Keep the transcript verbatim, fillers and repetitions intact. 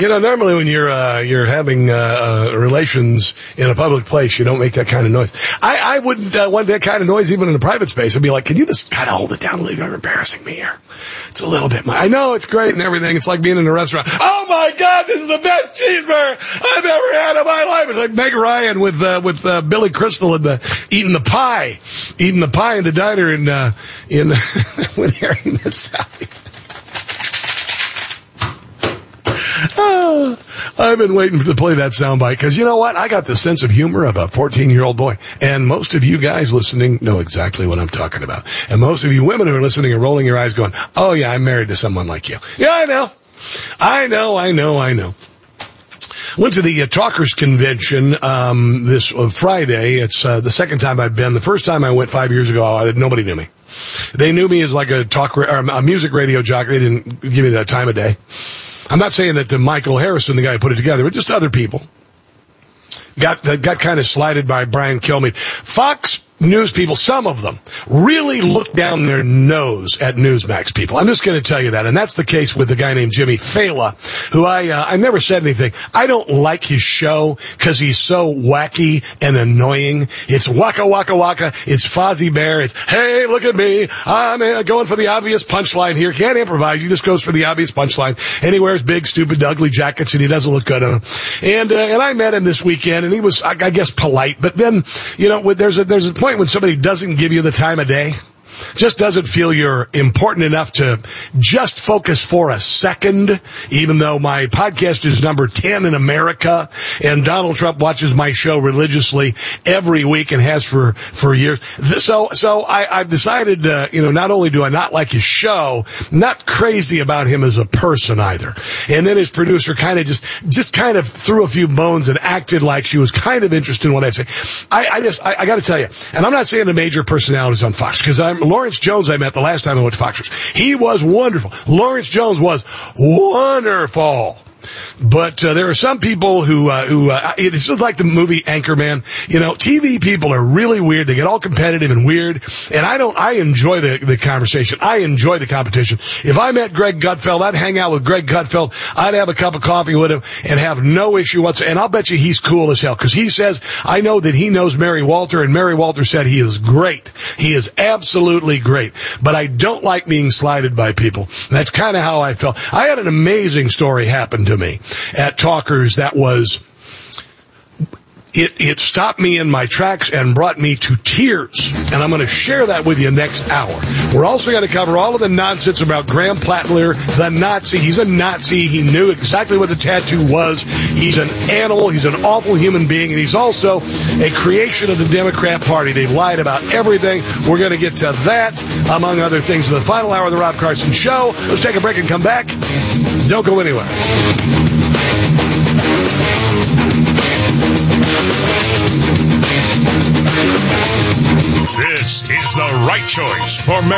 You know, normally when you're uh, you're having uh, uh, relations in a public place, you don't make that kind of noise. I, I wouldn't uh, want that kind of noise even in a private space. I'd be like, can you just kind of hold it down a little? You're embarrassing me here. It's a little bit much. I know it's great and everything. It's like being in a restaurant. Oh, my God, this is the best cheeseburger I've ever had in my life. It's like Meg Ryan with uh, with uh, Billy Crystal and the, eating the pie, eating the pie in the diner in, uh, in when Harry met Sally. Oh, I've been waiting to play that soundbite because you know what? I got the sense of humor of a fourteen-year-old boy. And most of you guys listening know exactly what I'm talking about. And most of you women who are listening are rolling your eyes going, oh, yeah, I'm married to someone like you. Yeah, I know. I know, I know, I know. Went to the uh, Talkers Convention um, this uh, Friday. It's uh, the second time I've been. The first time I went five years ago, I, nobody knew me. They knew me as like a talk or a music radio jockey. They didn't give me that time of day. I'm not saying that to Michael Harrison, the guy who put it together, but just other people. Got uh, got kind of slighted by Brian Kilmeade. Fox News people, some of them, really look down their nose at Newsmax people. I'm just going to tell you that. And that's the case with the guy named Jimmy Fallon, who I, uh, I never said anything. I don't like his show because he's so wacky and annoying. It's waka, waka, waka. It's Fozzie Bear. It's, hey, look at me. I'm uh, going for the obvious punchline here. Can't improvise. He just goes for the obvious punchline. And he wears big, stupid, ugly jackets, and he doesn't look good on them. And, uh, and I met him this weekend, and he was, I, I guess, polite. But then, you know, there's a, there's a point when somebody doesn't give you the time of day, just doesn't feel you're important enough to just focus for a second, even though my podcast is number ten in America, and Donald Trump watches my show religiously every week and has for, for years. So, so I, I've decided, uh, you know, not only do I not like his show, not crazy about him as a person either. And then his producer kind of just, just kind of threw a few bones and acted like she was kind of interested in what I say. I, I just, I, I gotta tell you, and I'm not saying the major personalities on Fox, because I'm, Lawrence Jones I met the last time I went to Fox News. He was wonderful. Lawrence Jones was wonderful. But uh, there are some people who, uh, who uh, it's just like the movie Anchorman. You know, T V people are really weird. They get all competitive and weird. And I don't, I enjoy the, the conversation. I enjoy the competition. If I met Greg Gutfeld, I'd hang out with Greg Gutfeld. I'd have a cup of coffee with him and have no issue whatsoever. And I'll bet you he's cool as hell because he says, I know that he knows Mary Walter, and Mary Walter said he is great. He is absolutely great. But I don't like being slighted by people. That's kind of how I felt. I had an amazing story happen to me at Talkers that was, it, it stopped me in my tracks and brought me to tears. And I'm going to share that with you next hour. We're also going to cover all of the nonsense about Graham Plattler, the Nazi. He's a Nazi. He knew exactly what the tattoo was. He's an animal. He's an awful human being. And he's also a creation of the Democrat Party. They've lied about everything. We're going to get to that, among other things, in the final hour of the Rob Carson Show. Let's take a break and come back. Don't go anywhere. This is the right choice for